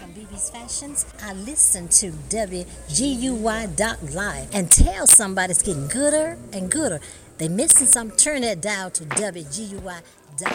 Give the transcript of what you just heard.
on BB's Fashions, I listen to WGUY.live and tell somebody it's getting gooder and gooder. They missing something, turn that dial to WGUY.live.